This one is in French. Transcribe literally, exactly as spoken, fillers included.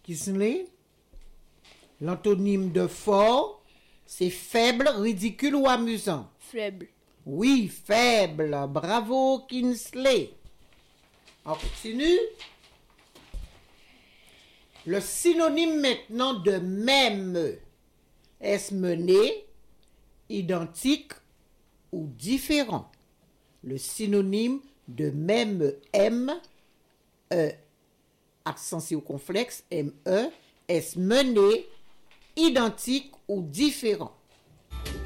Kisney? L'antonyme de fort, c'est faible, ridicule ou amusant? Faible. Oui, faible. Bravo, Kinsley. On continue. Le synonyme maintenant de même. Est-ce mené, identique ou différent? Le synonyme de même, M, E, accent circonflexe, M, E, est-ce mené, identique ou différent?